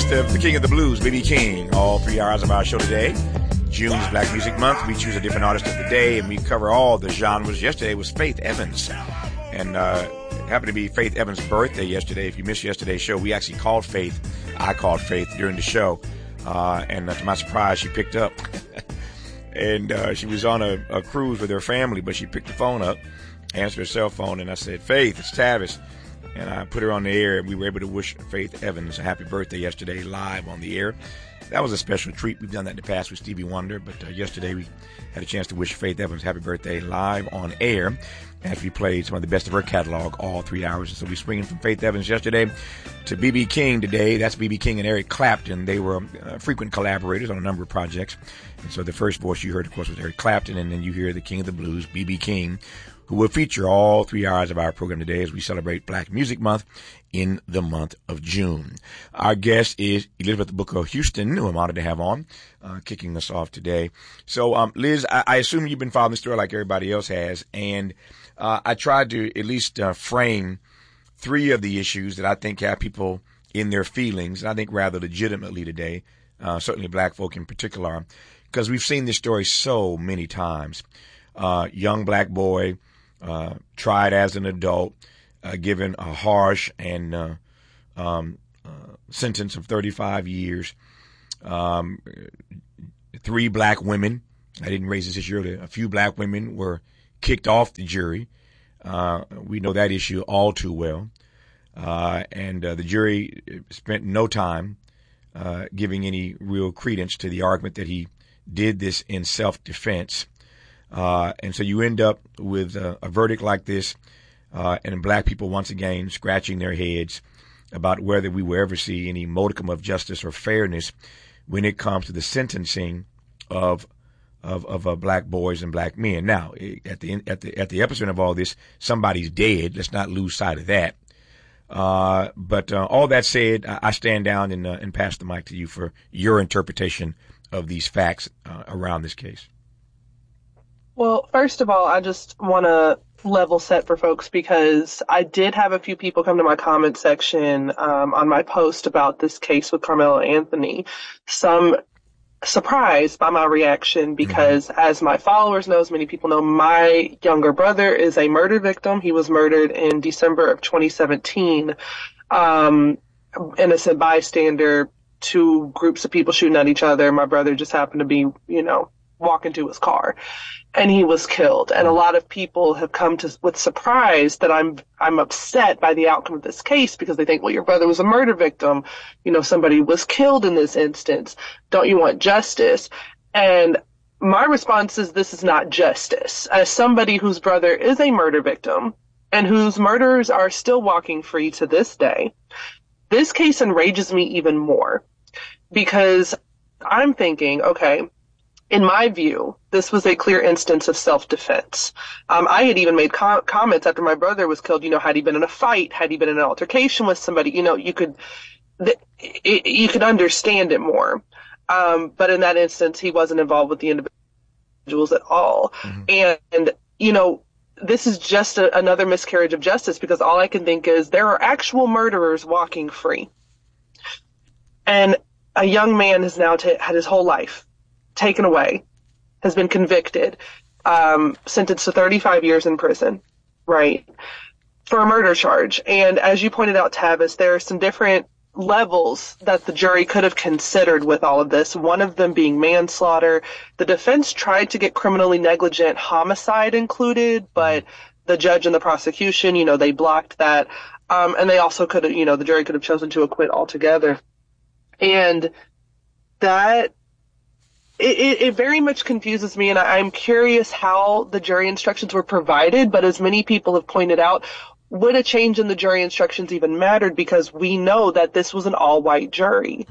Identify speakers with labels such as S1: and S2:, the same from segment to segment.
S1: best of the King of the Blues, B.B. King. All 3 hours of our show today. June's Black Music Month. We choose a different artist of the day, and we cover all the genres. Yesterday was Faith Evans, and happened to be Faith Evans' birthday yesterday. If you missed yesterday's show, we actually called Faith. I called Faith during the show, and to my surprise, she picked up. And she was on a cruise with her family, but she picked the phone up, answered her cell phone, and I said, "Faith, it's Tavis." And I put her on the air, and we were able to wish Faith Evans a happy birthday yesterday live on the air. That was a special treat. We've done that in the past with Stevie Wonder, but yesterday we had a chance to wish Faith Evans happy birthday live on air as we played some of the best of her catalog all 3 hours. So we swinging from Faith Evans yesterday to B.B. King today. That's B.B. King and Eric Clapton. They were frequent collaborators on a number of projects. And so the first voice you heard, of course, was Eric Clapton, and then you hear the King of the Blues, B.B. King, who will feature all 3 hours of our program today as we celebrate Black Music Month in the month of June. Our guest is Elizabeth Booker Houston, who I'm honored to have on, kicking us off today. So, Liz, I assume you've been following the story like everybody else has, and I tried to at least frame three of the issues that I think have people in their feelings, and I think rather legitimately today, certainly black folk in particular, because we've seen this story so many times. Young black boy, tried as an adult, given a harsh and sentence of 35 years. 3 black women, I didn't raise this issue earlier, a few black women were kicked off the jury. We know that issue all too well. And the jury spent no time giving any real credence to the argument that he did this in self-defense. And so you end up with a verdict like this, and black people once again scratching their heads about whether we will ever see any modicum of justice or fairness when it comes to the sentencing of black boys and black men. Now, at the epicenter of all this, somebody's dead. Let's not lose sight of that. But all that said, I stand down and pass the mic to you for your interpretation of these facts around this case.
S2: Well, first of all, I just want to level set for folks because I did have a few people come to my comment section on my post about this case with Carmelo Anthony. Some surprised by my reaction because, as my followers know, as many people know, my younger brother is a murder victim. He was murdered in December of 2017. Innocent bystander, 2 groups of people shooting at each other. My brother just happened to be, walking to his car, and he was killed. And a lot of people have come to with surprise that I'm upset by the outcome of this case because they think, well, your brother was a murder victim. Somebody was killed in this instance. Don't you want justice? And my response is this is not justice. As somebody whose brother is a murder victim and whose murderers are still walking free to this day, this case enrages me even more because I'm thinking, okay, in my view, this was a clear instance of self-defense. I had even made comments after my brother was killed, had he been in a fight, had he been in an altercation with somebody, you could understand it more. But in that instance, he wasn't involved with the individuals at all. And this is just another miscarriage of justice because all I can think is there are actual murderers walking free. And a young man has now had his whole life taken away, has been convicted, sentenced to 35 years in prison, right, for a murder charge. And as you pointed out, Tavis, there are some different levels that the jury could have considered with all of this, one of them being manslaughter. The defense tried to get criminally negligent homicide included, but the judge and the prosecution, they blocked that. And they also could have, the jury could have chosen to acquit altogether. And that It very much confuses me, and I'm curious how the jury instructions were provided, but as many people have pointed out, would a change in the jury instructions even mattered because we know that this was an all-white jury.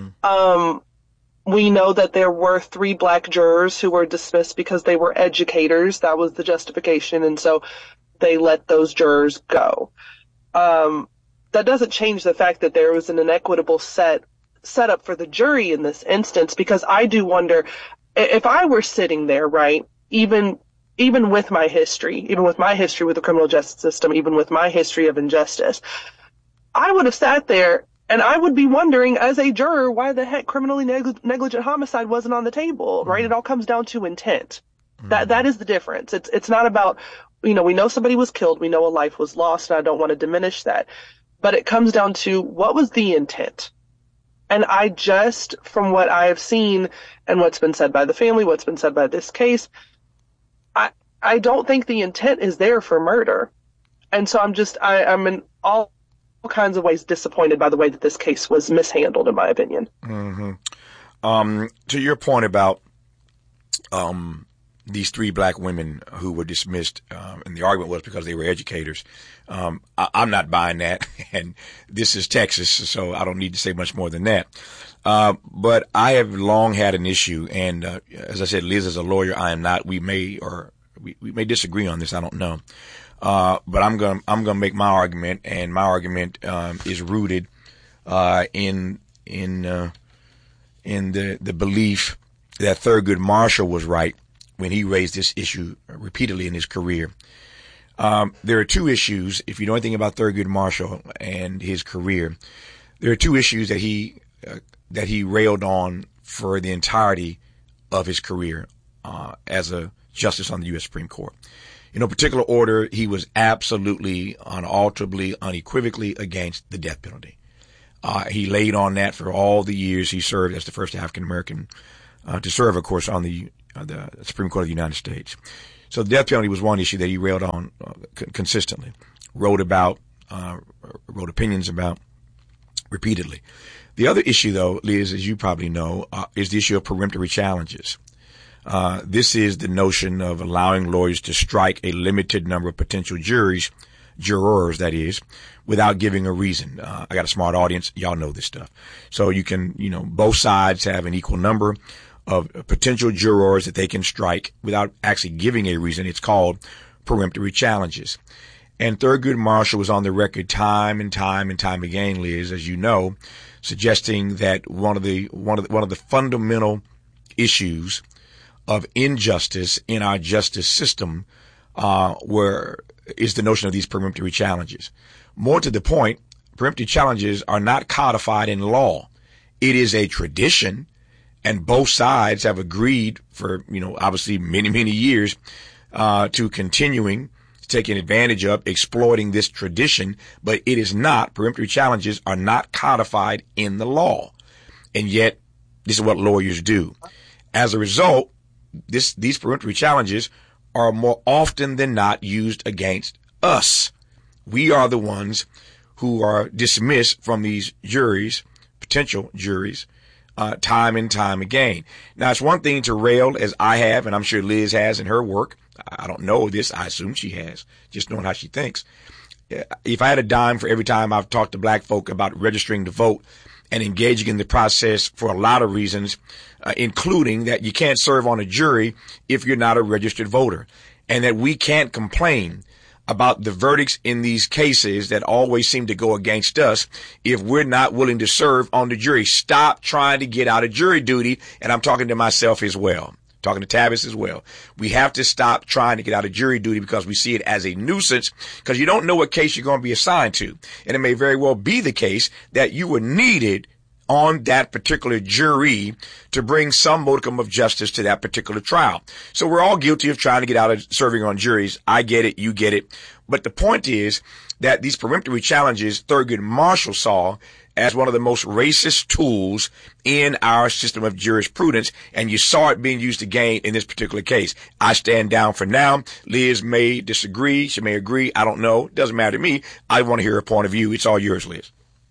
S2: We know that there were 3 black jurors who were dismissed because they were educators. That was the justification, and so they let those jurors go. That doesn't change the fact that there was an inequitable set up for the jury in this instance, because I do wonder if I were sitting there, right, even with my history with the criminal justice system, even with my history of injustice, I would have sat there And I would be wondering, as a juror, why the heck criminally negligent homicide wasn't on the table, right? It all comes down to intent. That is the difference. It's not about, we know somebody was killed, we know a life was lost, and I don't want to diminish that. But it comes down to, what was the intent? And I just, from what I have seen and what's been said by the family, what's been said by this case, I don't think the intent is there for murder. And so I'm in all kinds of ways disappointed by the way that this case was mishandled, in my opinion.
S1: To your point about these 3 black women who were dismissed, and the argument was because they were educators. I'm not buying that, and this is Texas, so I don't need to say much more than that. But I have long had an issue, and as I said, Liz is a lawyer. I am not. We may disagree on this. I don't know. But I'm gonna make my argument, and my argument is rooted in the belief that Thurgood Marshall was right when he raised this issue repeatedly in his career. There are 2 issues. If you know anything about Thurgood Marshall and his career, there are 2 issues that he railed on for the entirety of his career as a justice on the U.S. Supreme Court. In no particular order, he was absolutely, unalterably, unequivocally against the death penalty. He laid on that for all the years he served as the first African American to serve, of course, on the Supreme Court of the United States. So the death penalty was one issue that he railed on consistently, wrote opinions about repeatedly. The other issue, though, Liz, as you probably know, is the issue of peremptory challenges. This is the notion of allowing lawyers to strike a limited number of potential jurors, that is, without giving a reason. I got a smart audience. Y'all know this stuff. So you can, both sides have an equal number of potential jurors that they can strike without actually giving a reason. It's called peremptory challenges. And Thurgood Marshall was on the record time and time again, Liz, as you know, suggesting that one of the fundamental issues of injustice in our justice system is the notion of these peremptory challenges. More to the point, peremptory challenges are not codified in law. It is a tradition, and both sides have agreed for, obviously many years to continuing taking advantage of, exploiting this tradition, but it is not. Peremptory challenges are not codified in the law. And yet, this is what lawyers do. As a result, these peremptory challenges are more often than not used against us. We are the ones who are dismissed from these juries, potential juries, time and time again. Now, it's one thing to rail, as I have, and I'm sure Liz has in her work. I don't know this. I assume she has, just knowing how she thinks. If I had a dime for every time I've talked to black folk about registering to vote and engaging in the process for a lot of reasons, including that you can't serve on a jury if you're not a registered voter, and that we can't complain about the verdicts in these cases that always seem to go against us if we're not willing to serve on the jury. Stop trying to get out of jury duty. And I'm talking to myself as well, talking to Tavis as well. We have to stop trying to get out of jury duty because we see it as a nuisance, because you don't know what case you're going to be assigned to. And it may very well be the case that you were needed on that particular jury to bring some modicum of justice to that particular trial. So we're all guilty of trying to get out of serving on juries. I get it. You get it. But the point is that these peremptory challenges Thurgood Marshall saw as one of the most racist tools in our system of jurisprudence, and you saw it being used again in this particular case. I stand down for now. Liz may disagree. She may agree. I don't know. It doesn't matter to me. I want to hear her point of view. It's all yours, Liz.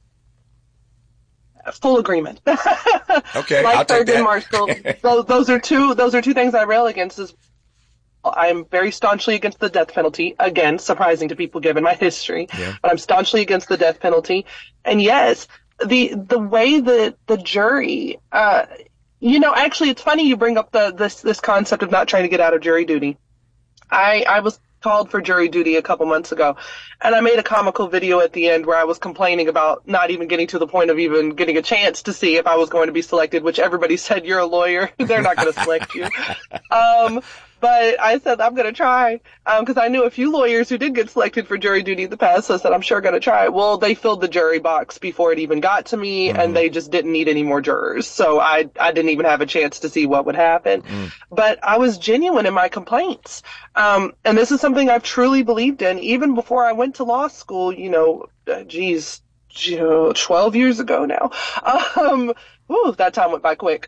S2: Full agreement.
S1: Okay,
S2: like
S1: I'll take that.
S2: Marshall, those are two things I rail against. I'm very staunchly against the death penalty. Again, surprising to people given my history, but I'm staunchly against the death penalty. And yes, the way that the jury, actually, it's funny you bring up this concept of not trying to get out of jury duty. I was called for jury duty a couple months ago, and I made a comical video at the end where I was complaining about not even getting to the point of even getting a chance to see if I was going to be selected, which everybody said, you're a lawyer, they're not going to select you. But I said, I'm going to try, because I knew a few lawyers who did get selected for jury duty in the past, so I said, I'm sure going to try. Well, they filled the jury box before it even got to me, and they just didn't need any more jurors. So I didn't even have a chance to see what would happen. But I was genuine in my complaints. And this is something I've truly believed in, even before I went to law school, 12 years ago now. That time went by quick.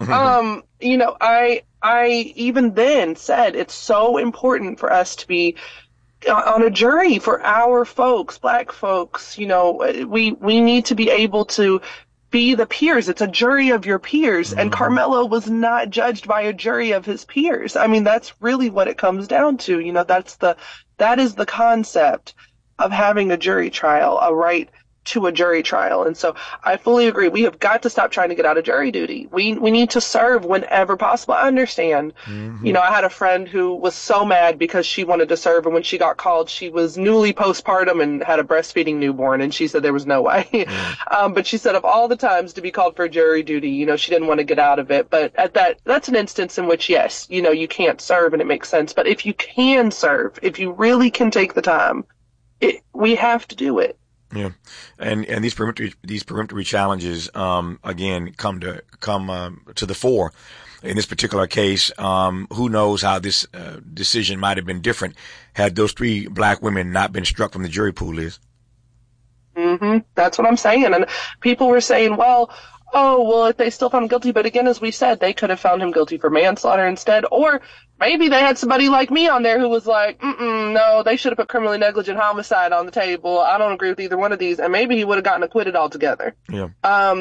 S2: I even then said it's so important for us to be on a jury for our folks, Black folks. We need to be able to be the peers. It's a jury of your peers. And Carmelo was not judged by a jury of his peers. I mean, that's really what it comes down to. That is the concept of having a jury trial, a right to a jury trial. And so I fully agree. We have got to stop trying to get out of jury duty. We need to serve whenever possible. I understand. I had a friend who was so mad because she wanted to serve, and when she got called, she was newly postpartum and had a breastfeeding newborn, and she said there was no way. But she said of all the times to be called for jury duty, she didn't want to get out of it. But that's an instance in which, yes, you can't serve, and it makes sense. But if you can serve, if you really can take the time, we have to do it.
S1: Yeah, and these peremptory challenges again come to the fore. In this particular case, who knows how this decision might have been different had those 3 Black women not been struck from the jury pool, Liz.
S2: That's what I'm saying. And people were saying, if they still found him guilty, but again, as we said, they could have found him guilty for manslaughter instead, or maybe they had somebody like me on there who was like, no, they should have put criminally negligent homicide on the table. I don't agree with either one of these. And maybe he would have gotten acquitted altogether. Yeah.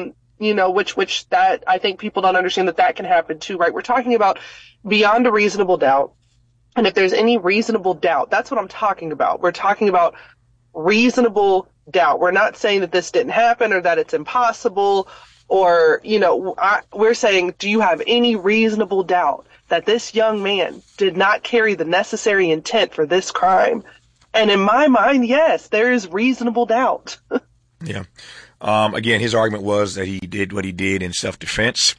S2: Which that I think people don't understand that can happen too, right? We're talking about beyond a reasonable doubt. And if there's any reasonable doubt, that's what I'm talking about. We're talking about reasonable doubt. We're not saying that this didn't happen or that it's impossible. Or, we're saying, do you have any reasonable doubt that this young man did not carry the necessary intent for this crime? And in my mind, yes, there is reasonable doubt.
S1: Yeah. Again, his argument was that he did what he did in self-defense.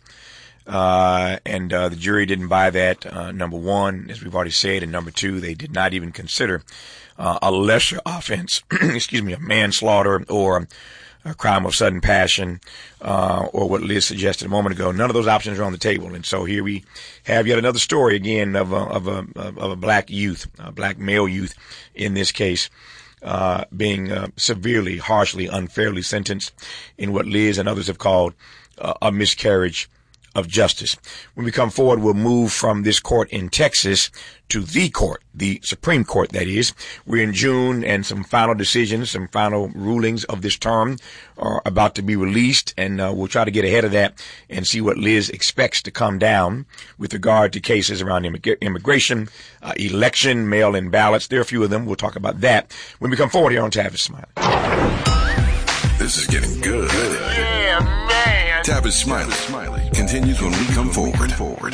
S1: And the jury didn't buy that, number one, as we've already said. And number 2, they did not even consider a lesser offense, a manslaughter or a crime of sudden passion, or what Liz suggested a moment ago. None of those options are on the table. And so here we have yet another story again of a black youth, a black male youth in this case, being severely, harshly, unfairly sentenced in what Liz and others have called a miscarriage of justice. When we come forward, we'll move from this court in Texas to the court, the Supreme Court, that is. We're in June, and some final decisions, some final rulings of this term are about to be released, and we'll try to get ahead of that and see what Liz expects to come down with regard to cases around immigration, election, mail-in ballots. There are a few of them. We'll talk about that when we come forward here on Tavis Smiley.
S3: This is getting good. Yeah, man. Tavis Smiley continues when we come forward.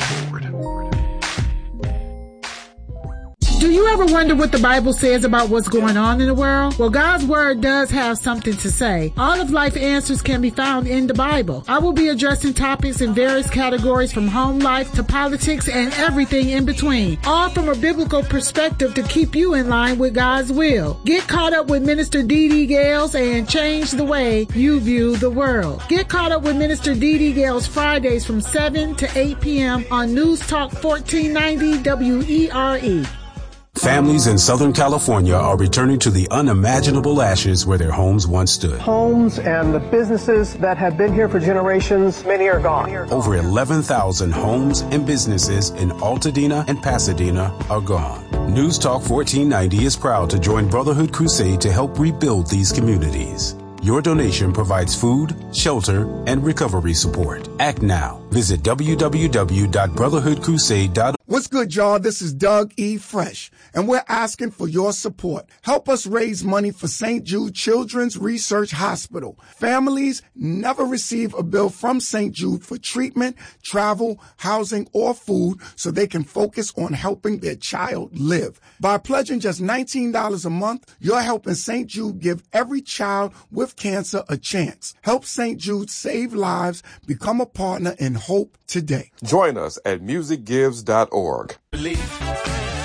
S4: Do you ever wonder what the Bible says about what's going on in the world? Well, God's Word does have something to say. All of life answers can be found in the Bible. I will be addressing topics in various categories from home life to politics and everything in between, all from a biblical perspective to keep you in line with God's will. Get caught up with Minister D.D. Gales and change the way you view the world. Get caught up with Minister D.D. Gales Fridays from 7 to 8 p.m. on News Talk 1490 WERE.
S5: Families in Southern California are returning to the unimaginable ashes where their homes once stood.
S6: Homes and the businesses that have been here for generations, many are gone.
S5: Over 11,000 homes and businesses in Altadena and Pasadena are gone. News Talk 1490 is proud to join Brotherhood Crusade to help rebuild these communities. Your donation provides food, shelter, and recovery support. Act now. Visit www.brotherhoodcrusade.org.
S7: What's good, y'all? This is Doug E. Fresh, and we're asking for your support. Help us raise money for St. Jude Children's Research Hospital. Families never receive a bill from St. Jude for treatment, travel, housing, or food so they can focus on helping their child live. By pledging just $19 a month, you're helping St. Jude give every child with cancer a chance. Help St. Jude save lives. Become a partner in hope today.
S8: Join us at musicgives.org.
S9: Believe.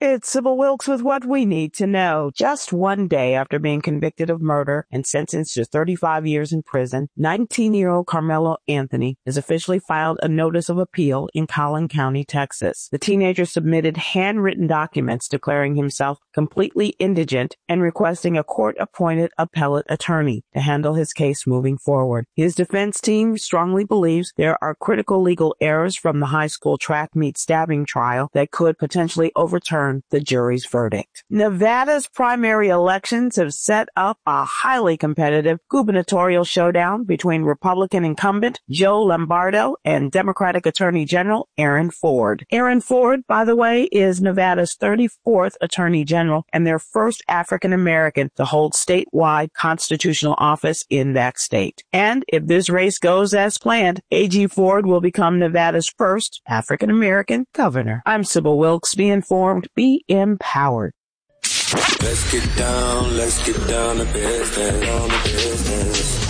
S8: It's Sybil Wilkes with what we need to know. Just one day after being convicted of murder and sentenced to 35 years in prison, 19-year-old Carmelo Anthony has officially filed a notice of appeal in Collin County, Texas. The teenager submitted handwritten documents declaring himself completely indigent and requesting a court-appointed appellate attorney to handle his case moving forward. His defense team strongly believes there are critical legal errors from the high school track meet stabbing trial that could potentially overturn the jury's verdict. Nevada's primary elections have set up a highly competitive gubernatorial showdown between Republican incumbent Joe Lombardo and Democratic Attorney General Aaron Ford. Aaron Ford, by the way, is Nevada's 34th Attorney General and their first African American to hold statewide constitutional office in that state. And if this race goes as planned, A.G. Ford will become Nevada's first African American governor. I'm Sybil Wilkes. Be informed, be empowered.
S9: Let's get down to business,